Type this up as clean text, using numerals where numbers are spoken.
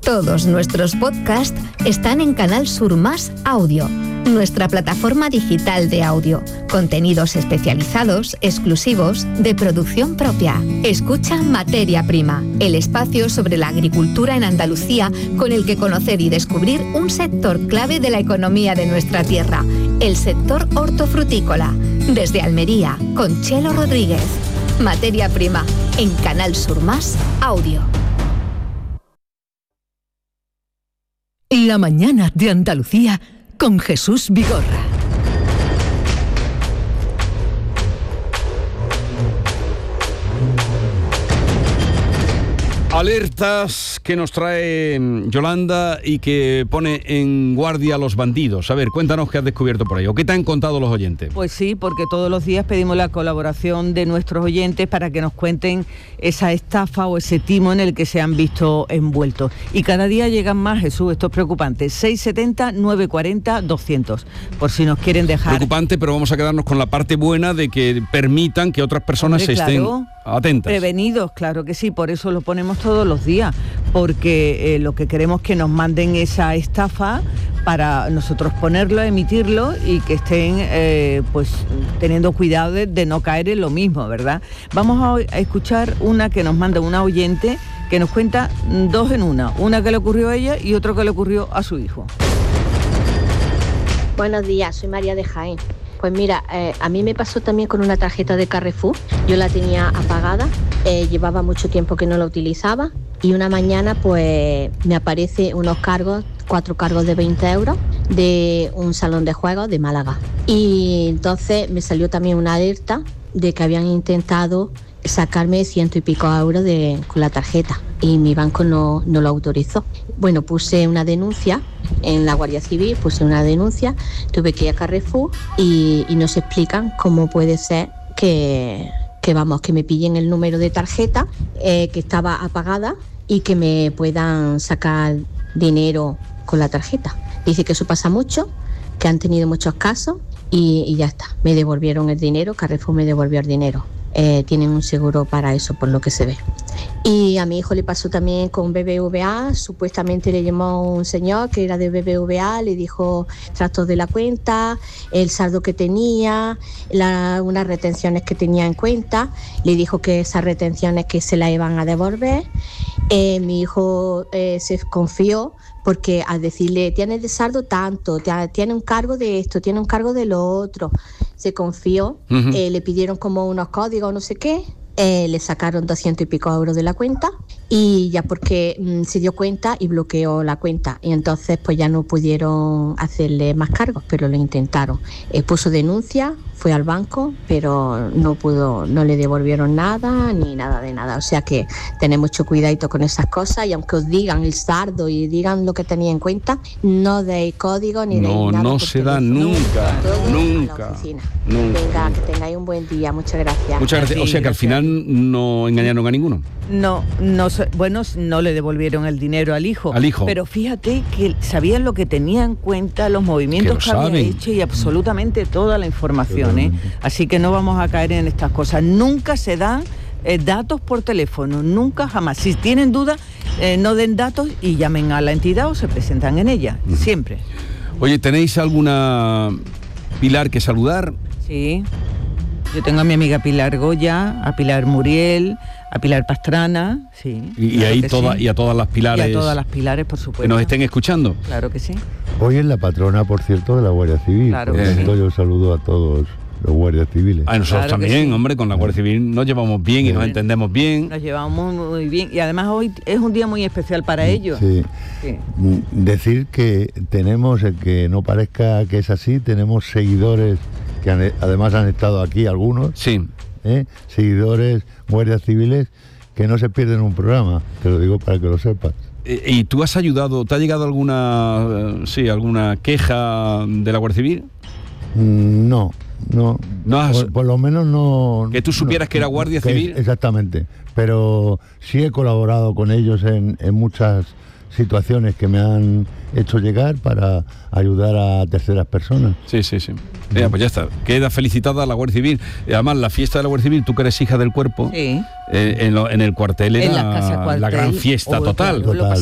Todos nuestros podcasts están en Canal Sur Más Audio, nuestra plataforma digital de audio. Contenidos especializados, exclusivos, de producción propia. Escucha Materia Prima, el espacio sobre la agricultura en Andalucía, con el que conocer y descubrir un sector clave de la economía de nuestra tierra, el sector hortofrutícola. Desde Almería, con Chelo Rodríguez. Materia Prima, en Canal Sur Más Audio. La mañana de Andalucía con Jesús Vigorra. Alertas que nos trae Yolanda y que pone en guardia a los bandidos. A ver, cuéntanos qué has descubierto por ahí, o qué te han contado los oyentes. Pues sí, porque todos los días pedimos la colaboración de nuestros oyentes para que nos cuenten esa estafa o ese timo en el que se han visto envueltos. Y cada día llegan más, Jesús, esto es preocupante. 670 940 200, por si nos quieren dejar. Preocupante, pero vamos a quedarnos con la parte buena de que permitan que otras personas estén atentas. Prevenidos, claro que sí, por eso lo ponemos todos los días, porque lo que queremos es que nos manden esa estafa para nosotros ponerlo, emitirlo y que estén pues teniendo cuidado de no caer en lo mismo, ¿verdad? Vamos a escuchar una que nos manda una oyente que nos cuenta dos en una que le ocurrió a ella y otra que le ocurrió a su hijo. Buenos días, soy María de Jaén. Pues mira, a mí me pasó también con una tarjeta de Carrefour. Yo la tenía apagada, llevaba mucho tiempo que no la utilizaba y una mañana pues me aparece unos cargos, 4 cargos de 20 euros de un salón de juegos de Málaga. Y entonces me salió también una alerta de que habían intentado sacarme 100 y pico euros con la tarjeta y mi banco no lo autorizó. Bueno, puse una denuncia en la Guardia Civil, tuve que ir a Carrefour y nos explican cómo puede ser que me pillen el número de tarjeta que estaba apagada y que me puedan sacar dinero con la tarjeta. Dice que eso pasa mucho, que han tenido muchos casos y ya está, me devolvieron el dinero, Carrefour me devolvió el dinero. Tienen un seguro para eso, por lo que se ve. Y a mi hijo le pasó también con BBVA, supuestamente le llamó un señor que era de BBVA, le dijo trastos de la cuenta, el saldo que tenía, unas retenciones que tenía en cuenta, le dijo que esas retenciones que se las iban a devolver. Mi hijo se confió porque al decirle tienes de saldo tanto, tiene un cargo de esto, tiene un cargo de lo otro, se confió, le pidieron como unos códigos, no sé qué, le sacaron 200 y pico euros de la cuenta y ya porque se dio cuenta y bloqueó la cuenta y entonces pues ya no pudieron hacerle más cargos, pero lo intentaron. Puso denuncia, fue al banco, pero no le devolvieron nada ni nada de nada. O sea que tened mucho cuidadito con esas cosas y aunque os digan el saldo y digan lo que tenía en cuenta, no deis código ni deis nada. No se da nunca. Venga, que tengáis un buen día, muchas gracias. Muchas gracias. O sea que al final no engañaron a ninguno. No le devolvieron el dinero al hijo. Pero fíjate que sabían lo que tenía en cuenta, los movimientos que había hecho y absolutamente toda la información. Así que no vamos a caer en estas cosas. Nunca se dan datos por teléfono, nunca, jamás. Si tienen dudas, no den datos y llamen a la entidad o se presentan en ella, siempre. Oye, ¿tenéis alguna Pilar que saludar? Sí. Yo tengo a mi amiga Pilar Goya, a Pilar Muriel, a Pilar Pastrana, sí. Y ahí y a todas las Pilares. Y a todas las Pilares, por supuesto. Que nos estén escuchando. Claro que sí. Hoy es la patrona, por cierto, de la Guardia Civil. Claro que sí. Yo saludo a todos los guardias civiles. A nosotros claro también, sí. Hombre, con la Guardia Civil nos llevamos bien y nos entendemos bien. Nos llevamos muy bien y además hoy es un día muy especial para ellos. Sí. Decir que tenemos, que no parezca que es así, tenemos seguidores que además han estado aquí algunos. Sí. Seguidores, guardias civiles, que no se pierden un programa, te lo digo para que lo sepas. ¿Y tú has ayudado, te ha llegado alguna queja de la Guardia Civil? No por lo menos no. Que tú supieras que era Guardia Civil. Exactamente, pero sí he colaborado con ellos en muchas situaciones que me han hecho llegar para ayudar a terceras personas. Sí. Pues ya está. Queda felicitada la Guardia Civil. Además, la fiesta de la Guardia Civil, tú que eres hija del cuerpo, sí. en el cuartel era la gran fiesta total.